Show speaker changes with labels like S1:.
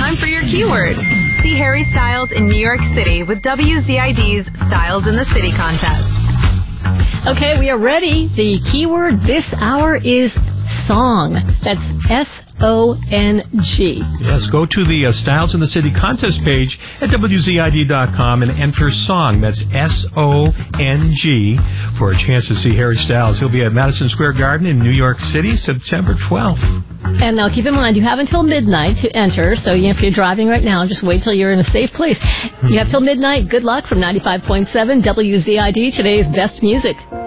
S1: time for your keyword. See Harry Styles in New York City with WZID's Styles in the City contest.
S2: Okay, we are ready. The keyword this hour is song. That's S-O-N-G.
S3: Yes, go to the Styles in the City contest page at WZID.com and enter song. That's S-O-N-G for a chance to see Harry Styles. He'll be at Madison Square Garden in New York City, September 12th.
S2: And now keep in mind, you have until midnight to enter. So if you're driving right now, just wait till you're in a safe place. You have till midnight. Good luck from 95.7 WZID, today's best music.